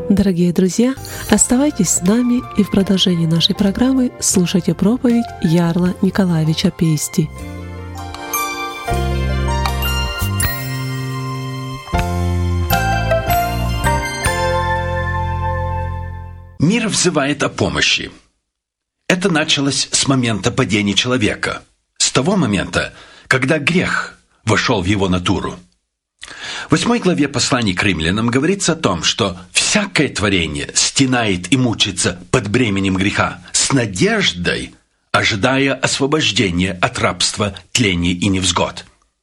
Дорогие друзья, оставайтесь с нами и в продолжении нашей программы слушайте проповедь Ярла Николаевича Пейсти. Мир взывает о помощи. Это началось с момента падения человека, с того момента, когда грех вошел в его натуру. В 8 главе послания к римлянам говорится о том, что всякое творение стенает и мучится под бременем греха с надеждой, ожидая освобождения от рабства, тления и невзгод.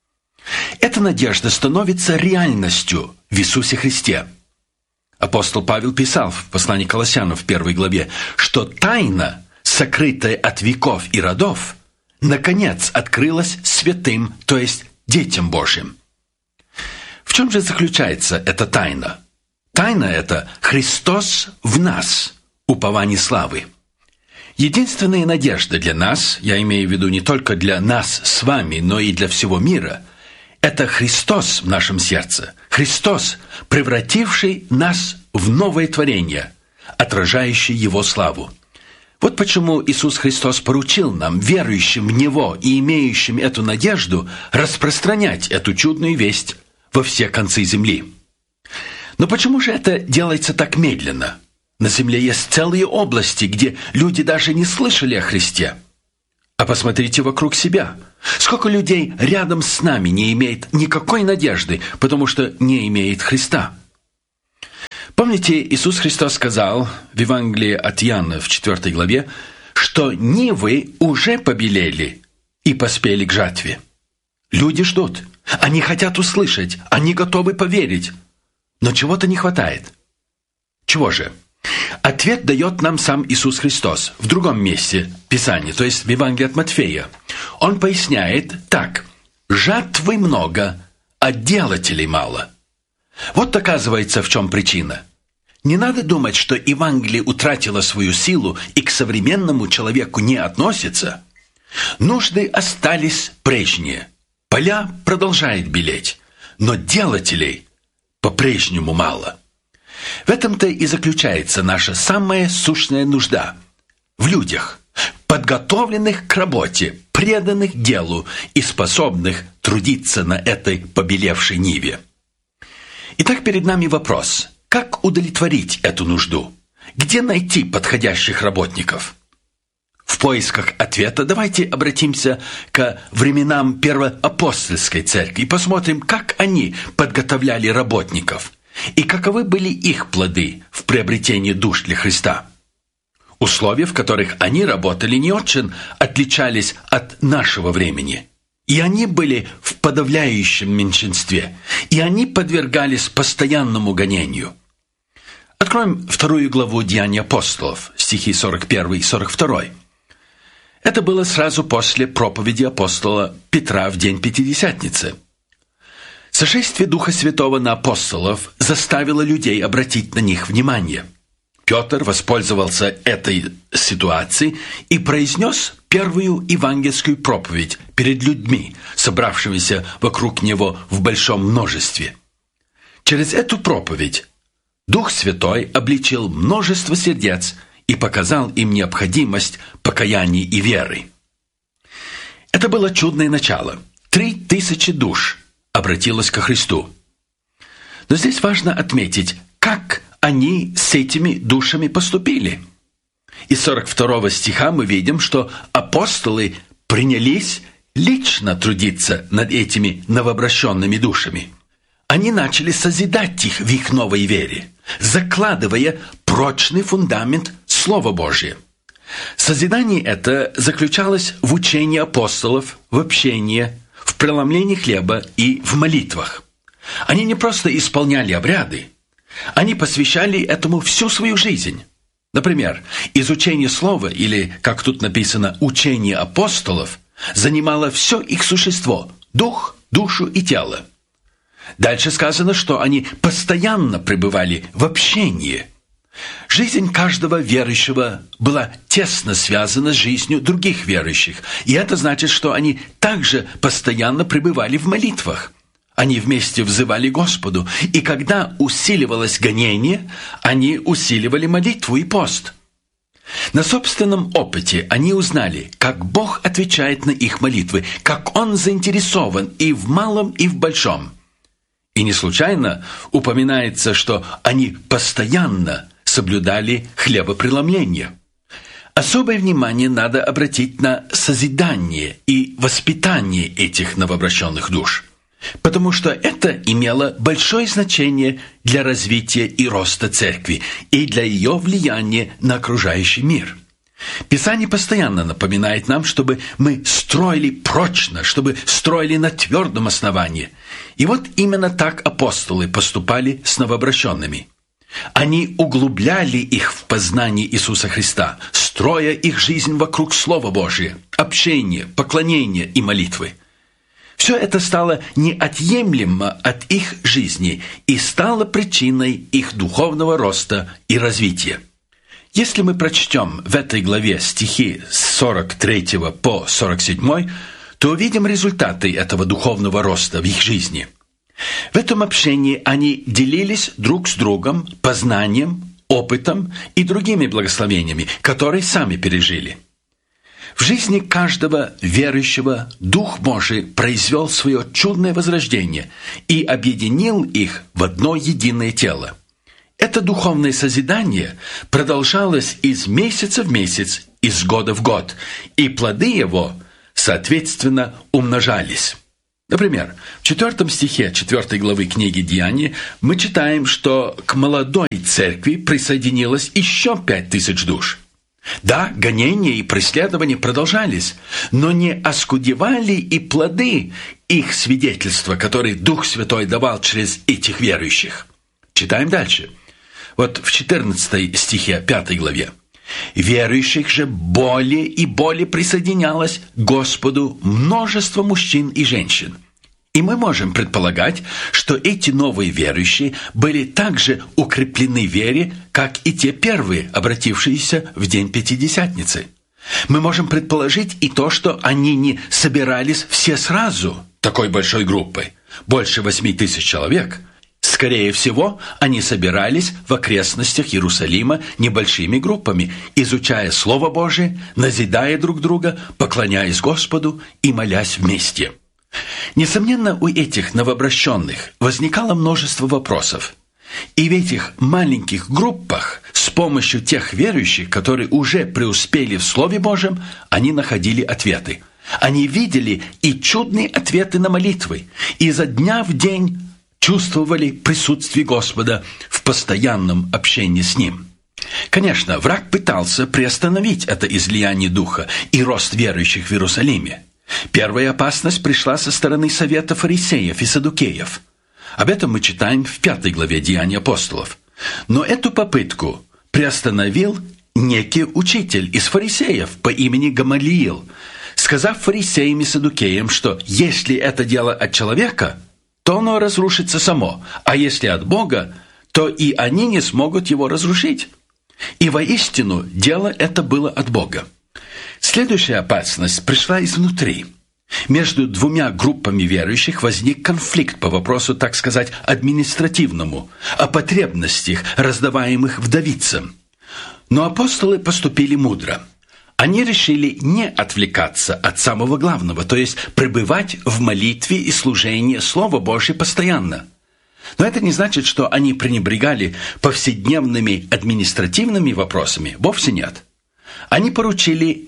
Эта надежда становится реальностью в Иисусе Христе. Апостол Павел писал в послании к Колоссянам в 1 главе, что тайна, сокрытая от веков и родов, наконец открылась святым, то есть детям Божьим. В чем же заключается эта тайна? Тайна – это Христос в нас, упование славы. Единственная надежда для нас, я имею в виду не только для нас с вами, но и для всего мира, это Христос в нашем сердце. Христос, превративший нас в новое творение, отражающее Его славу. Вот почему Иисус Христос поручил нам, верующим в Него и имеющим эту надежду, распространять эту чудную весть во все концы земли. Но почему же это делается так медленно? На земле есть целые области, где люди даже не слышали о Христе. А посмотрите вокруг себя. Сколько людей рядом с нами не имеет никакой надежды, потому что не имеет Христа. Помните, Иисус Христос сказал в Евангелии от Иоанна в 4 главе, что нивы уже побелели и поспели к жатве. Люди ждут, они хотят услышать, они готовы поверить, но чего-то не хватает. Чего же? Ответ дает нам сам Иисус Христос в другом месте Писания, то есть в Евангелии от Матфея. Он поясняет так: «Жатвы много, а делателей мало». Вот оказывается, в чем причина. Не надо думать, что Евангелие утратило свою силу и к современному человеку не относится. Нужды остались прежние. Поля продолжают белеть, но делателей по-прежнему мало. В этом-то и заключается наша самая сущная нужда в людях, подготовленных к работе, преданных делу и способных трудиться на этой побелевшей ниве. Итак, перед нами вопрос: как удовлетворить эту нужду? Где найти подходящих работников? В поисках ответа давайте обратимся к временам первоапостольской церкви и посмотрим, как они подготовляли работников и каковы были их плоды в приобретении душ для Христа. Условия, в которых они работали, не очень отличались от нашего времени. И они были в подавляющем меньшинстве, и они подвергались постоянному гонению. Откроем 2 главу Деяний апостолов, стихи 41 и 42. Это было сразу после проповеди апостола Петра в день Пятидесятницы. Сошествие Духа Святого на апостолов заставило людей обратить на них внимание. Петр воспользовался этой ситуацией и произнес первую евангельскую проповедь перед людьми, собравшимися вокруг него в большом множестве. Через эту проповедь Дух Святой обличил множество сердец и показал им необходимость покаяния и веры. Это было чудное начало. 3000 душ обратилось ко Христу. Но здесь важно отметить, как они с этими душами поступили. Из 42 стиха мы видим, что апостолы принялись лично трудиться над этими новообращенными душами. Они начали созидать их в их новой вере, закладывая прочный фундамент Слова Божия. Созидание это заключалось в учении апостолов, в общении, в преломлении хлеба и в молитвах. Они не просто исполняли обряды, они посвящали этому всю свою жизнь. Например, изучение слова, или, как тут написано, учение апостолов, занимало все их существо – дух, душу и тело. Дальше сказано, что они постоянно пребывали в общении. Жизнь каждого верующего была тесно связана с жизнью других верующих, и это значит, что они также постоянно пребывали в молитвах. Они вместе взывали Господу, и когда усиливалось гонение, они усиливали молитву и пост. На собственном опыте они узнали, как Бог отвечает на их молитвы, как Он заинтересован и в малом, и в большом. И не случайно упоминается, что они постоянно соблюдали хлебопреломление. Особое внимание надо обратить на созидание и воспитание этих новообращенных душ, потому что это имело большое значение для развития и роста церкви и для ее влияния на окружающий мир. Писание постоянно напоминает нам, чтобы мы строили прочно, чтобы строили на твердом основании. И вот именно так апостолы поступали с новообращенными. Они углубляли их в познание Иисуса Христа, строя их жизнь вокруг Слова Божия, общения, поклонения и молитвы. Все это стало неотъемлемо от их жизни и стало причиной их духовного роста и развития. Если мы прочтем в этой главе стихи с 43 по 47, то увидим результаты этого духовного роста в их жизни. В этом общении они делились друг с другом познанием, опытом и другими благословениями, которые сами пережили. В жизни каждого верующего Дух Божий произвел свое чудное возрождение и объединил их в одно единое тело. Это духовное созидание продолжалось из месяца в месяц, из года в год, и плоды его, соответственно, умножались. Например, в 4 стихе 4 главы книги «Деяния» мы читаем, что к молодой церкви присоединилось еще 5000 душ. Да, гонения и преследования продолжались, но не оскудевали и плоды их свидетельства, которые Дух Святой давал через этих верующих. Читаем дальше. Вот в 14 стихе 5 главе. «Верующих же более и более присоединялось к Господу множество мужчин и женщин». И мы можем предполагать, что эти новые верующие были также укреплены в вере, как и те первые, обратившиеся в день Пятидесятницы. Мы можем предположить и то, что они не собирались все сразу, такой большой группой, больше 8000 человек. Скорее всего, они собирались в окрестностях Иерусалима небольшими группами, изучая Слово Божие, назидая друг друга, поклоняясь Господу и молясь вместе. Несомненно, у этих новообращенных возникало множество вопросов. И в этих маленьких группах с помощью тех верующих, которые уже преуспели в Слове Божьем, они находили ответы. Они видели и чудные ответы на молитвы, и изо дня в день чувствовали присутствие Господа в постоянном общении с Ним. Конечно, враг пытался приостановить это излияние Духа и рост верующих в Иерусалиме. Первая опасность пришла со стороны совета фарисеев и саддукеев. Об этом мы читаем в 5 главе Деяний апостолов. Но эту попытку приостановил некий учитель из фарисеев по имени Гамалиил, сказав фарисеям и саддукеям, что если это дело от человека, то оно разрушится само, а если от Бога, то и они не смогут его разрушить. И воистину дело это было от Бога. Следующая опасность пришла изнутри. Между двумя группами верующих возник конфликт по вопросу, так сказать, административному, о потребностях, раздаваемых вдовицам. Но апостолы поступили мудро. Они решили не отвлекаться от самого главного, то есть пребывать в молитве и служении Слова Божьего постоянно. Но это не значит, что они пренебрегали повседневными административными вопросами. Вовсе нет. Они поручили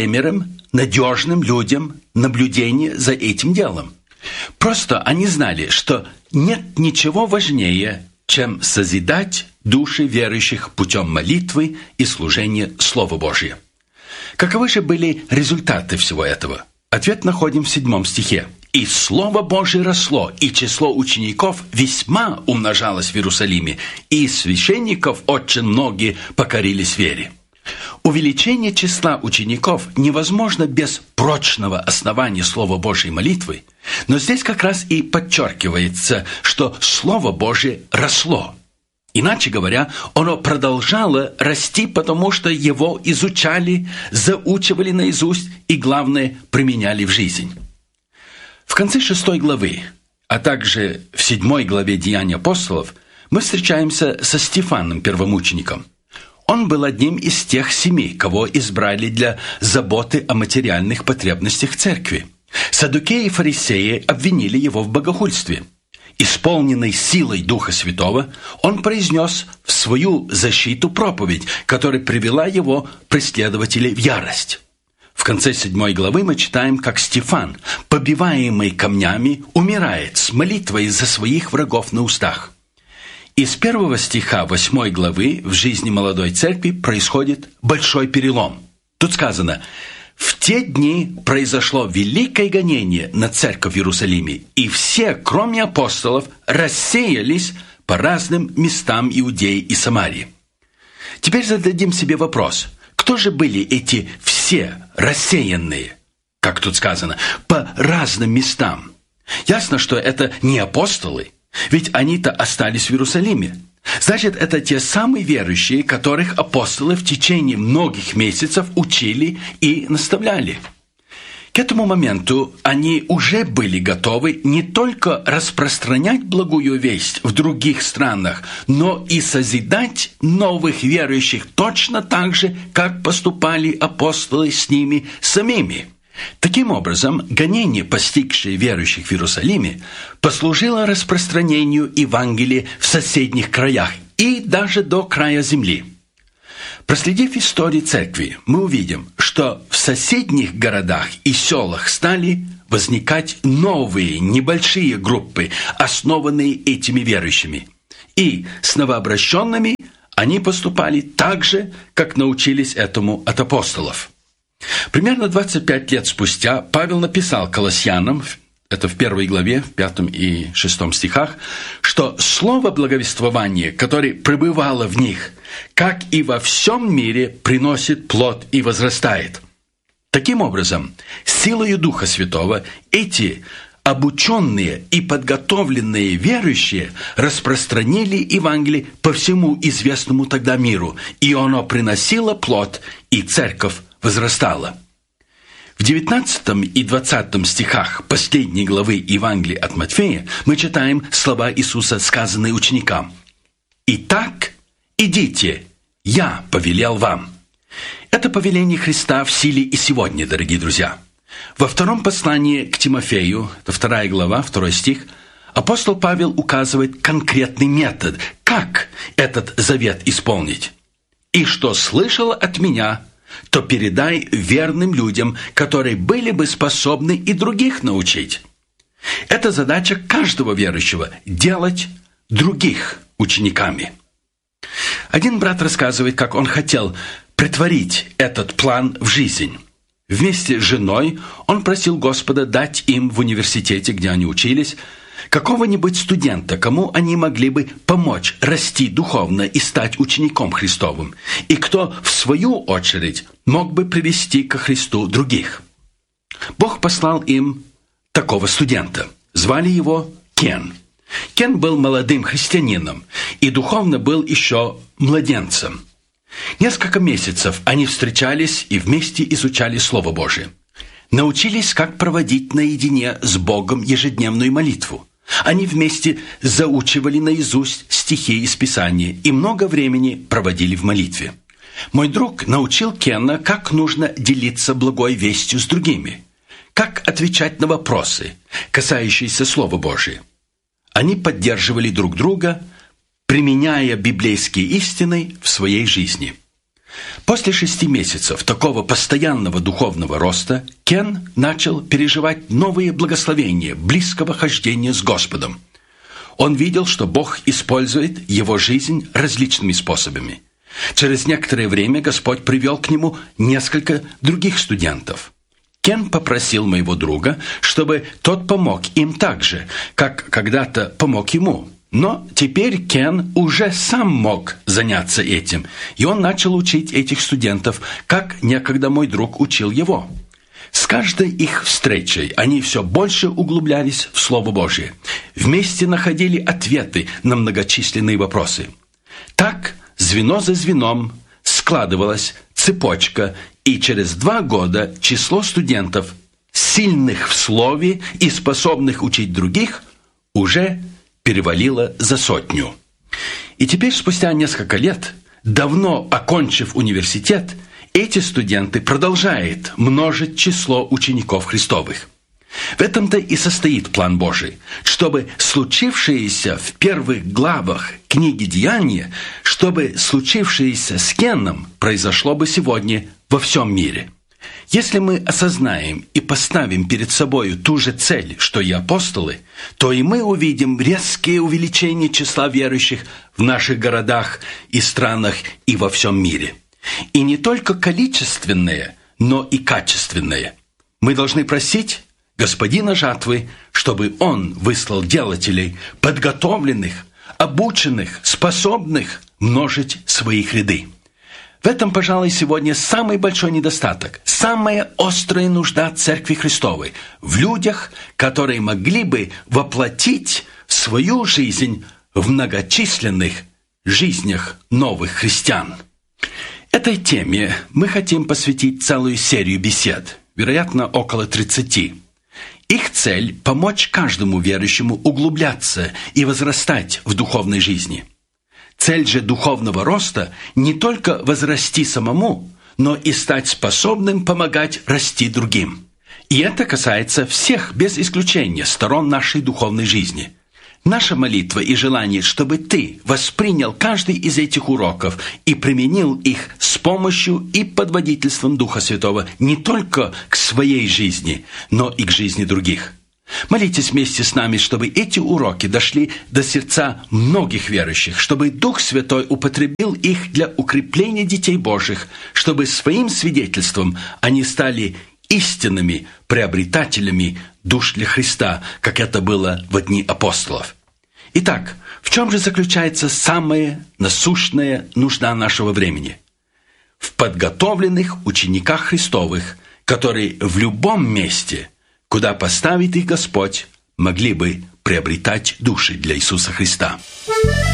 7 надежным людям наблюдение за этим делом. Просто они знали, что нет ничего важнее, чем созидать души верующих путем молитвы и служения Слова Божия. Каковы же были результаты всего этого? Ответ находим в 7 стихе. «И Слово Божие росло, и число учеников весьма умножалось в Иерусалиме, и священников очень многие покорились вере». Увеличение числа учеников невозможно без прочного основания Слова Божьей молитвы, но здесь как раз и подчеркивается, что Слово Божие росло. Иначе говоря, оно продолжало расти, потому что его изучали, заучивали наизусть и, главное, применяли в жизнь. В конце 6 главы а также в 7 главе Деяний апостолов, мы встречаемся со Стефаном, первомучеником. Он был одним из тех 7, кого избрали для заботы о материальных потребностях церкви. Саддукеи и фарисеи обвинили его в богохульстве. Исполненный силой Духа Святого, он произнес в свою защиту проповедь, которая привела его преследователей в ярость. В конце 7 главы мы читаем, как Стефан, побиваемый камнями, умирает с молитвой за своих врагов на устах. Из 1 стиха 8 главы в жизни молодой церкви происходит большой перелом. Тут сказано: «В те дни произошло великое гонение на церковь в Иерусалиме, и все, кроме апостолов, рассеялись по разным местам Иудеи и Самарии». Теперь зададим себе вопрос: кто же были эти все рассеянные, как тут сказано, по разным местам? Ясно, что это не апостолы, ведь они-то остались в Иерусалиме. Значит, это те самые верующие, которых апостолы в течение многих месяцев учили и наставляли. К этому моменту они уже были готовы не только распространять благую весть в других странах, но и созидать новых верующих точно так же, как поступали апостолы с ними самими. Таким образом, гонение, постигшее верующих в Иерусалиме, послужило распространению Евангелия в соседних краях и даже до края земли. Проследив историю церкви, мы увидим, что в соседних городах и селах стали возникать новые небольшие группы, основанные этими верующими. И с новообращенными они поступали так же, как научились этому от апостолов. Примерно 25 лет спустя Павел написал Колоссянам, это в 1 главе, в 5 и 6 стихах, что слово благовествования, которое пребывало в них, как и во всем мире, приносит плод и возрастает. Таким образом, силою Духа Святого эти обученные и подготовленные верующие распространили Евангелие по всему известному тогда миру, и оно приносило плод, и церковь возрастала. В 19 и 20 стихах последней главы Евангелия от Матфея мы читаем слова Иисуса, сказанные ученикам: «Итак, идите, я повелел вам». Это повеление Христа в силе и сегодня, дорогие друзья. Во втором послании к Тимофею, это 2 глава, 2 стих, апостол Павел указывает конкретный метод, как этот завет исполнить. «И что слышал от меня, то передай верным людям, которые были бы способны и других научить». Это задача каждого верующего – делать других учениками. Один брат рассказывает, как он хотел претворить этот план в жизнь. Вместе с женой он просил Господа дать им в университете, где они учились, какого-нибудь студента, кому они могли бы помочь расти духовно и стать учеником Христовым, и кто, в свою очередь, мог бы привести ко Христу других. Бог послал им такого студента. Звали его Кен. Кен был молодым христианином и духовно был еще младенцем. Несколько месяцев они встречались и вместе изучали Слово Божие. Научились, как проводить наедине с Богом ежедневную молитву. Они вместе заучивали наизусть стихи из Писания и много времени проводили в молитве. Мой друг научил Кена, как нужно делиться благой вестью с другими, как отвечать на вопросы, касающиеся Слова Божия. Они поддерживали друг друга, применяя библейские истины в своей жизни. После 6 месяцев такого постоянного духовного роста Кен начал переживать новые благословения близкого хождения с Господом. Он видел, что Бог использует его жизнь различными способами. Через некоторое время Господь привел к нему несколько других студентов. Кен попросил моего друга, чтобы тот помог им так же, как когда-то помог ему. Но теперь Кен уже сам мог заняться этим, и он начал учить этих студентов, как некогда мой друг учил его. С каждой их встречей они все больше углублялись в Слово Божие, вместе находили ответы на многочисленные вопросы. Так, звено за звеном складывалась цепочка, и через 2 года число студентов, сильных в слове и способных учить других, уже перевалило за 100. И теперь, спустя несколько лет, давно окончив университет, эти студенты продолжают множить число учеников Христовых. В этом-то и состоит план Божий, чтобы случившееся в первых главах книги «Деяния», чтобы случившееся с Кеном произошло бы сегодня во всем мире. Если мы осознаем и поставим перед собой ту же цель, что и апостолы, то и мы увидим резкое увеличение числа верующих в наших городах и странах и во всем мире. И не только количественное, но и качественное. Мы должны просить Господина жатвы, чтобы Он выслал делателей, подготовленных, обученных, способных множить свои ряды. В этом, пожалуй, сегодня самый большой недостаток, самая острая нужда Церкви Христовой в людях, которые могли бы воплотить свою жизнь в многочисленных жизнях новых христиан. Этой теме мы хотим посвятить целую серию бесед, вероятно, около 30. Их цель – помочь каждому верующему углубляться и возрастать в духовной жизни. Цель же духовного роста – не только возрасти самому, но и стать способным помогать расти другим. И это касается всех, без исключения, сторон нашей духовной жизни. Наша молитва и желание, чтобы ты воспринял каждый из этих уроков и применил их с помощью и под водительством Духа Святого не только к своей жизни, но и к жизни других. Молитесь вместе с нами, чтобы эти уроки дошли до сердца многих верующих, чтобы Дух Святой употребил их для укрепления детей Божьих, чтобы своим свидетельством они стали истинными приобретателями душ для Христа, как это было в дни апостолов. Итак, в чем же заключается самая насущная нужда нашего времени? В подготовленных учениках Христовых, которые в любом месте, куда поставит их Господь, могли бы приобретать души для Иисуса Христа.